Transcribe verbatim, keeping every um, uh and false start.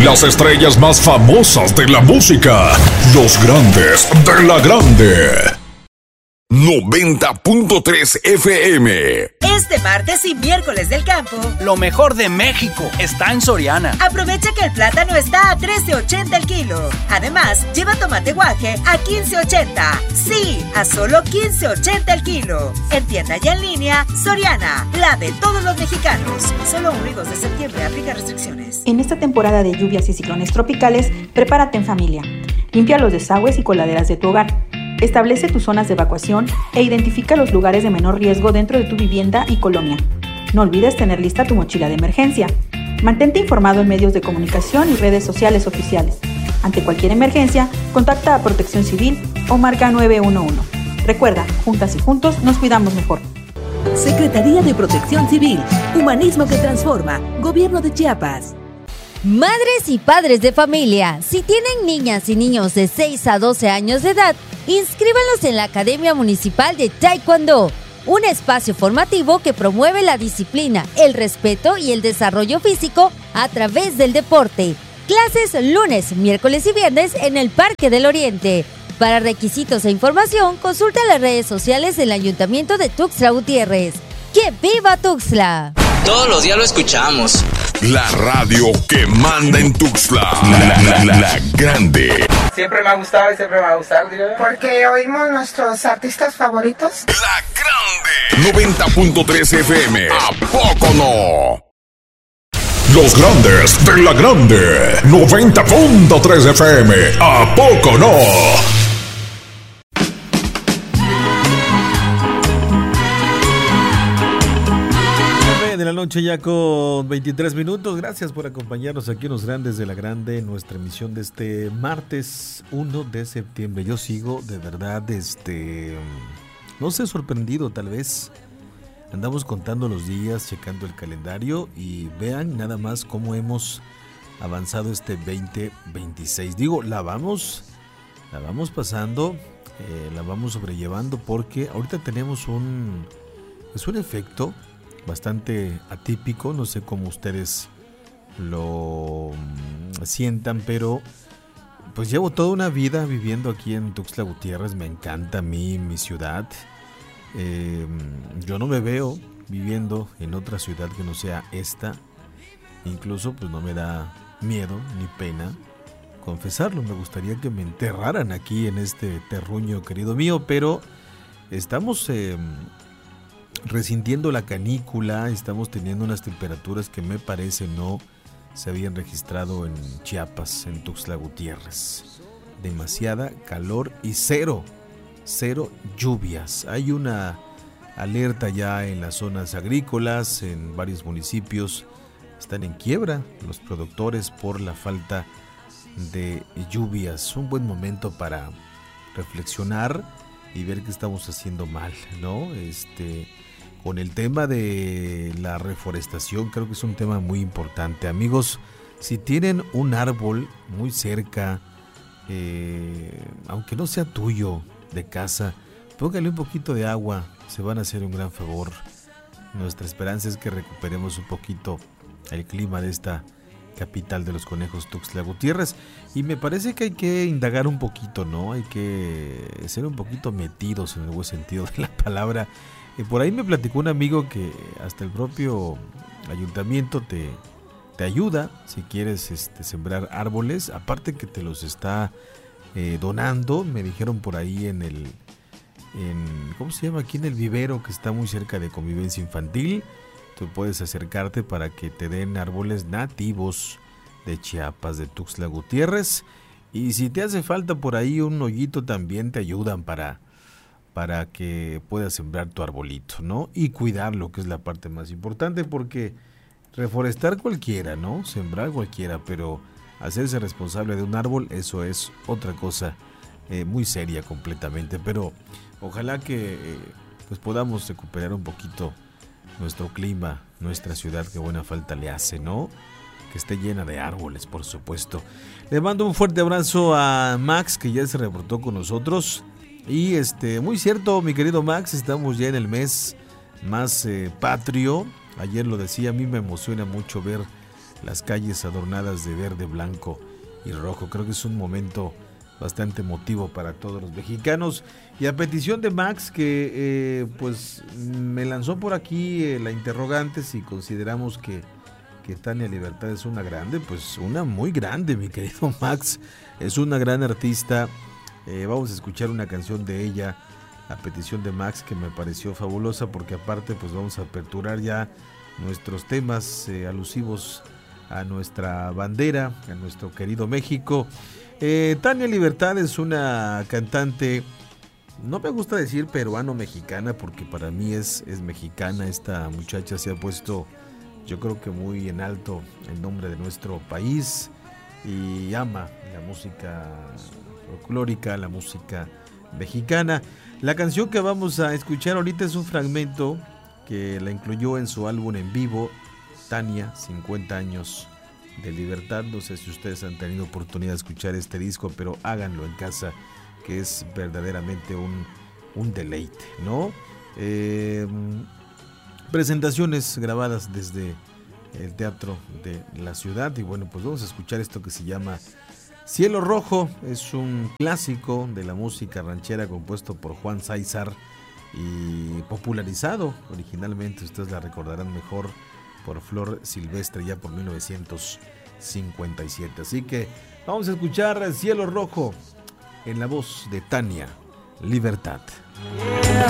Las estrellas más famosas de la música. Los grandes de la grande. noventa punto tres F M. Este martes y miércoles del campo, lo mejor de México está en Soriana. Aprovecha que el plátano está a trece ochenta el kilo. Además, lleva tomate guaje a quince ochenta. Sí, a solo quince ochenta el kilo. En tienda y en línea, Soriana, la de todos los mexicanos. Solo uno y dos de septiembre, aplica restricciones. En esta temporada de lluvias y ciclones tropicales, prepárate en familia. Limpia los desagües y coladeras de tu hogar. Establece tus zonas de evacuación e identifica los lugares de menor riesgo dentro de tu vivienda y colonia. No olvides tener lista tu mochila de emergencia. Mantente informado en medios de comunicación y redes sociales oficiales. Ante cualquier emergencia, contacta a Protección Civil o marca nueve uno uno. Recuerda, juntas y juntos nos cuidamos mejor. Secretaría de Protección Civil, Humanismo que Transforma, Gobierno de Chiapas. Madres y padres de familia, si tienen niñas y niños de seis a doce años de edad, inscríbanlos en la Academia Municipal de Taekwondo, un espacio formativo que promueve la disciplina, el respeto y el desarrollo físico a través del deporte. Clases lunes, miércoles y viernes en el Parque del Oriente. Para requisitos e información, consulta las redes sociales del Ayuntamiento de Tuxtla Gutiérrez. ¡Que viva Tuxtla! Todos los días lo escuchamos. La radio que manda en Tuxtla. La, la, la, la grande. Siempre me ha gustado y siempre me va a gustar, digo. Porque oímos nuestros artistas favoritos. La grande. noventa punto tres F M. ¿A poco no? Los grandes de la grande. noventa punto tres F M. ¿A poco no? De la noche ya con veintitrés minutos. Gracias por acompañarnos aquí en Los Grandes de la Grande, en nuestra emisión de este martes uno de septiembre. Yo sigo de verdad, este, no sé, sorprendido tal vez. Andamos contando los días, checando el calendario y vean nada más cómo hemos avanzado este veinte veintiséis. Digo, la vamos, la vamos pasando, eh, la vamos sobrellevando porque ahorita tenemos un, es un efecto bastante atípico, no sé cómo ustedes lo sientan, pero pues llevo toda una vida viviendo aquí en Tuxtla Gutiérrez, me encanta a mí mi ciudad, eh, yo no me veo viviendo en otra ciudad que no sea esta, incluso pues no me da miedo ni pena confesarlo, me gustaría que me enterraran aquí en este terruño querido mío, pero estamos eh, resintiendo la canícula, estamos teniendo unas temperaturas que me parece no se habían registrado en Chiapas, en Tuxtla Gutiérrez. Demasiada calor y cero, cero lluvias. Hay una alerta ya en las zonas agrícolas, en varios municipios están en quiebra los productores por la falta de lluvias. Un buen momento para reflexionar y ver qué estamos haciendo mal, ¿no? Este, con el tema de la reforestación, creo que es un tema muy importante. Amigos, si tienen un árbol muy cerca, eh, aunque no sea tuyo, de casa, póngale un poquito de agua, se van a hacer un gran favor. Nuestra esperanza es que recuperemos un poquito el clima de esta capital de los conejos, Tuxtla Gutiérrez, y me parece que hay que indagar un poquito, ¿no? Hay que ser un poquito metidos en el buen sentido de la palabra. Y por ahí me platicó un amigo que hasta el propio ayuntamiento te, te ayuda si quieres este, sembrar árboles, aparte que te los está eh, donando, me dijeron por ahí en el, en, ¿cómo se llama? Aquí en el vivero que está muy cerca de Convivencia Infantil. Tú puedes acercarte para que te den árboles nativos de Chiapas, de Tuxtla Gutiérrez. Y si te hace falta por ahí un hoyito, también te ayudan para, para que puedas sembrar tu arbolito, ¿no? Y cuidarlo, que es la parte más importante, porque reforestar cualquiera, ¿no? Sembrar cualquiera, pero hacerse responsable de un árbol, eso es otra cosa eh, muy seria completamente. Pero ojalá que eh, pues podamos recuperar un poquito nuestro clima, nuestra ciudad, que buena falta le hace, ¿no? Que esté llena de árboles, por supuesto. Le mando un fuerte abrazo a Max, que ya se reportó con nosotros. Y este, muy cierto, mi querido Max, estamos ya en el mes más eh, patrio. Ayer lo decía, a mí me emociona mucho ver las calles adornadas de verde, blanco y rojo. Creo que es un momento bastante emotivo para todos los mexicanos. Y a petición de Max, que eh, pues me lanzó por aquí eh, la interrogante si consideramos que, que Tania Libertad es una grande, pues una muy grande, mi querido Max. Es una gran artista. Eh, vamos a escuchar una canción de ella a petición de Max, que me pareció fabulosa, porque aparte pues vamos a aperturar ya nuestros temas eh, alusivos a nuestra bandera, a nuestro querido México. Eh, Tania Libertad es una cantante, no me gusta decir peruano-mexicana, porque para mí es, es mexicana. Esta muchacha se ha puesto, yo creo que muy en alto el nombre de nuestro país y ama la música folclórica, la música mexicana. La canción que vamos a escuchar ahorita es un fragmento que la incluyó en su álbum en vivo, Tania, cincuenta años de libertad. No sé si ustedes han tenido oportunidad de escuchar este disco, pero háganlo en casa, que es verdaderamente un, un deleite, ¿no? Eh, presentaciones grabadas desde el Teatro de la Ciudad. Y bueno, pues vamos a escuchar esto que se llama Cielo Rojo. Es un clásico de la música ranchera compuesto por Juan Sáizar y popularizado originalmente, ustedes la recordarán mejor, por Flor Silvestre, ya por mil novecientos cincuenta y siete. Así que vamos a escuchar Cielo Rojo en la voz de Tania Libertad. Yeah.